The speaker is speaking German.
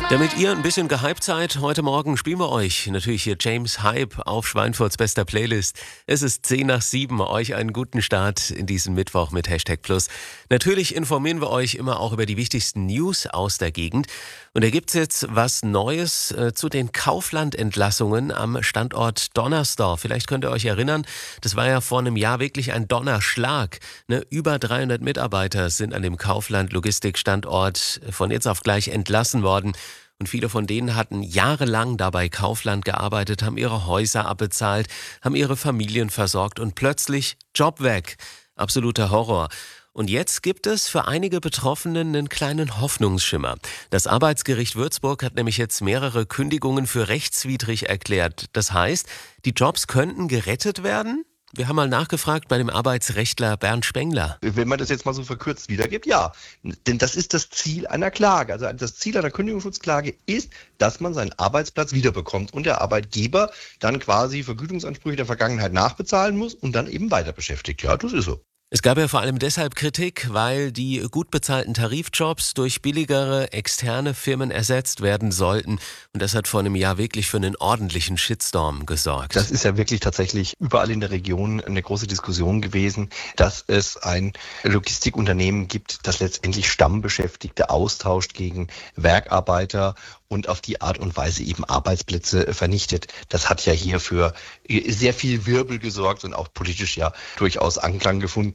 Damit ihr ein bisschen gehypt seid, heute Morgen spielen wir euch natürlich hier James Hype auf Schweinfurts bester Playlist. Es ist 6:10, euch einen guten Start in diesen Mittwoch mit Hashtag Plus. Natürlich informieren wir euch immer auch über die wichtigsten News aus der Gegend. Und da gibt's jetzt was Neues zu den Kaufland-Entlassungen am Standort Donnersdorf. Vielleicht könnt ihr euch erinnern, das war ja vor einem Jahr wirklich ein Donnerschlag. Über 300 Mitarbeiter sind an dem Kaufland-Logistikstandort von jetzt auf gleich entlassen worden. Und viele von denen hatten jahrelang da bei Kaufland gearbeitet, haben ihre Häuser abbezahlt, haben ihre Familien versorgt und plötzlich Job weg. Absoluter Horror. Und jetzt gibt es für einige Betroffenen einen kleinen Hoffnungsschimmer. Das Arbeitsgericht Würzburg hat nämlich jetzt mehrere Kündigungen für rechtswidrig erklärt. Das heißt, die Jobs könnten gerettet werden? Wir haben mal nachgefragt bei dem Arbeitsrechtler Bernd Spengler. Wenn man das jetzt mal so verkürzt wiedergibt, ja. Denn das ist das Ziel einer Klage. Also das Ziel einer Kündigungsschutzklage ist, dass man seinen Arbeitsplatz wiederbekommt und der Arbeitgeber dann quasi Vergütungsansprüche der Vergangenheit nachbezahlen muss und dann eben weiter beschäftigt. Ja, das ist so. Es gab ja vor allem deshalb Kritik, weil die gut bezahlten Tarifjobs durch billigere externe Firmen ersetzt werden sollten. Und das hat vor einem Jahr wirklich für einen ordentlichen Shitstorm gesorgt. Das ist ja wirklich tatsächlich überall in der Region eine große Diskussion gewesen, dass es ein Logistikunternehmen gibt, das letztendlich Stammbeschäftigte austauscht gegen Werkarbeiter und auf die Art und Weise eben Arbeitsplätze vernichtet. Das hat ja hier für sehr viel Wirbel gesorgt und auch politisch ja durchaus Anklang gefunden.